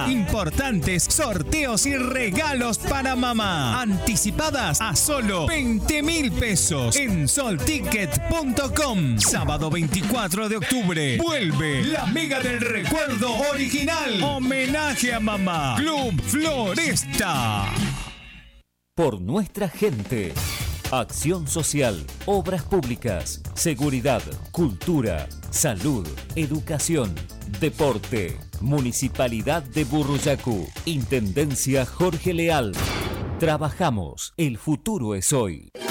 Importantes sorteos y regalos para mamá. Anticipadas a solo 20.000 pesos en solticket.com. Sábado 24 de octubre. Vuelve la Mega del Recuerdo original. Homenaje a mamá. Club Floresta. Por nuestra gente. Acción social, obras públicas, seguridad, cultura, salud, educación, deporte. Municipalidad de Burruyacu. Intendencia Jorge Leal. Trabajamos. El futuro es hoy.